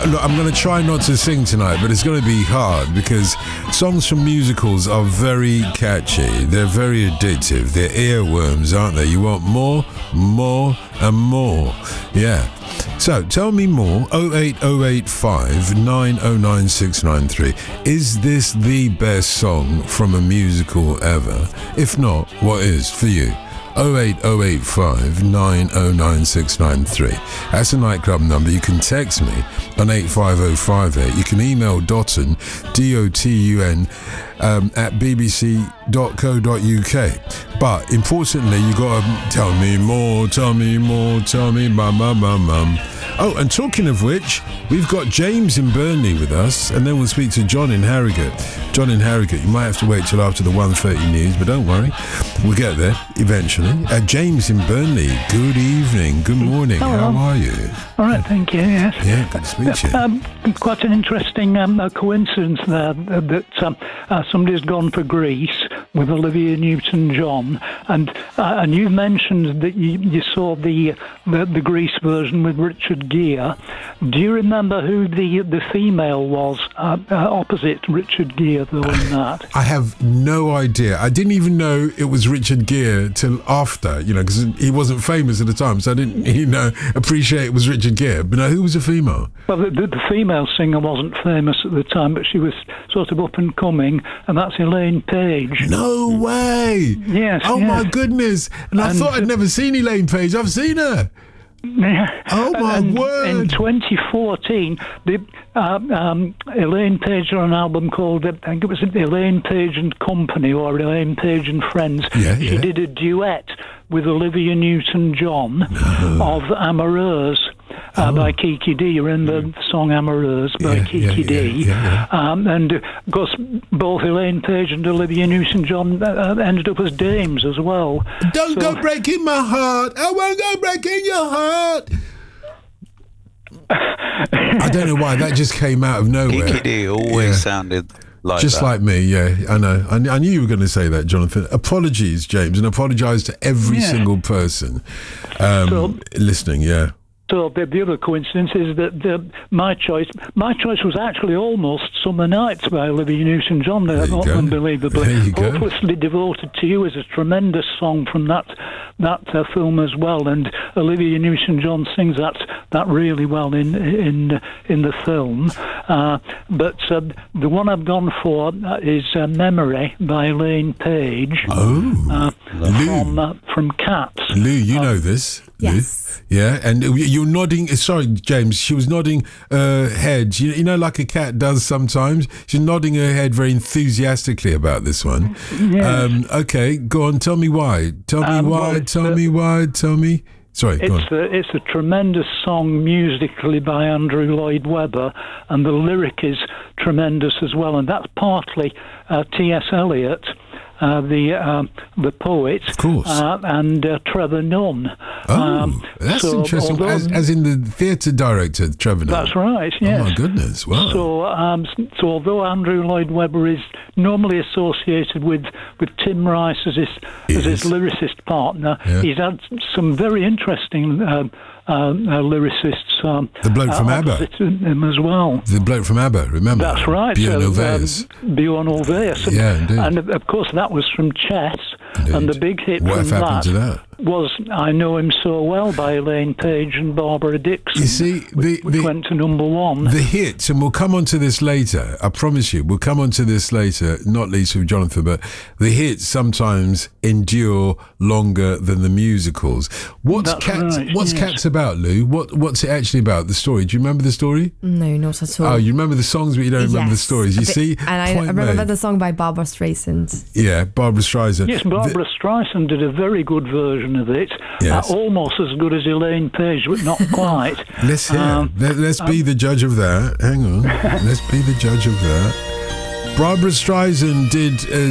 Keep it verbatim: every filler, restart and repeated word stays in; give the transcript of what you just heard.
look, I'm going to try not to sing tonight, but it's going to be hard because songs from musicals are very catchy. They're very addictive. They're earworms, aren't they? You want more, more, and more. Yeah. So tell me more. oh eight oh eight five nine oh nine six nine three. Is this the best song from a musical ever? If not, what is for you? oh eight oh eight five nine oh nine six nine three. That's a nightclub number. You can text me on eight five oh five eight. You can email Dotun, D O T U N, um, at b b c dot co dot u k. But importantly, you got to tell me more, tell me more, tell me mum, mum, mum, mum. Oh, and talking of which, we've got James in Burnley with us, and then we'll speak to John in Harrogate. John in Harrogate, you might have to wait till after the one thirty news, but don't worry, we'll get there eventually. Uh, James in Burnley, good evening, good morning, Hello. How are you? All right, thank you, yes. Yeah, good to speak to you. Um, quite an interesting um, uh, coincidence there uh, that um, uh, somebody's gone for Greece with Olivia Newton-John, and uh, and you mentioned that you, you saw the, the the Greece version with Richard Gere. Do you remember who the the female was uh, uh, opposite Richard Gere though in that? I have no idea. I didn't even know it was Richard Gere till after, you know, because he wasn't famous at the time, so I didn't, you know, appreciate it was Richard Gere. But now, who was the female? Well, the, the, the female singer wasn't famous at the time, but she was sort of up and coming, and that's Elaine Page. No way! Yes. Oh yes. my goodness! And I And- thought I'd never seen Elaine Page. I've seen her. Yeah. Oh my and word! In twenty fourteen, the, uh, um, Elaine Page on an album called, I think it was Elaine Page and Company or Elaine Page and Friends. Yeah, she yeah. did a duet with Olivia Newton-John of Amoureuse. Uh, Oh. by Kiki D. You remember the song Amoureuse by Yeah, Kiki yeah, yeah, D. yeah, yeah. Um, and uh, of course, both Elaine Page and Olivia Newton-John uh, ended up as dames as well. Don't So- go breaking my heart. I won't go breaking your heart. I don't know why that just came out of nowhere. Kiki D always Yeah. sounded like Just that. like me, yeah, I know. I, I knew you were going to say that, Jonathan. Apologies, James, and apologise to every Yeah. single person um, So- listening. Yeah. So the, the other coincidence is that the, my choice, my choice was actually almost "Summer Nights" by Olivia Newton-John. There you go. Unbelievably, There you go. "Hopelessly Devoted to You" is a tremendous song from that that uh, film as well, and Olivia Newton-John sings that that really well in in in the film. Uh, but uh, the one I've gone for is uh, "Memory" by Elaine Page. Oh, uh, Lou. from uh, from Cats. Lou, you know this. Lou? Yes. Yeah, and you're nodding. Sorry, James. She was nodding her head. You, you know, like a cat does sometimes. She's nodding her head very enthusiastically about this one. Yes. Um, okay, go on. Tell me why. Tell me Um, why. well, it's tell the- me why. Tell me. Sorry, go It's on. a, it's a tremendous song musically by Andrew Lloyd Webber, and the lyric is tremendous as well. And that's partly uh, T S Eliot, uh, the uh, the poet, Of course. uh, and uh, Trevor Nunn. Oh, Um, that's so interesting. although- As, as in the theatre director, Trevor Noah. That's right. Yes. Oh my goodness! Wow. So, um, so although Andrew Lloyd Webber is normally associated with, with Tim Rice as his He as his is. lyricist partner, Yeah. he's had some very interesting um, um, uh, lyricists. Um, The bloke from uh, ABBA. opposite him as well. The bloke from ABBA, remember? That's right. Björn uh, Ulvaeus. um, Björn Ulvaeus. And, Yeah, indeed. and of course that was from Chess, and Indeed. the big hit What from happened to that? was "I Know Him So Well" by Elaine Page and Barbara Dixon. You see, the which the, went to number one. the hits, and we'll come on to this later. I promise you, we'll come on to this later. Not least with Jonathan, but the hits sometimes endure longer than the musicals. What's That's Cats? right, What's yes. Cats about, Lou? What What's it actually about? The story? Do you remember the story? No, not at all. Oh, you remember the songs, but you don't remember the Yes, stories. You a bit- see, and I, I Point remember made. the song by Barbara Streisand. Yeah, Barbara Streisand. Yes, Barbara Streisand did a very good version of it. Yes. Uh, almost as good as Elaine Page, but not quite. Let's hear. Um, Let, let's be the judge of that. Hang on. Let's be the judge of that. Barbara Streisand did uh,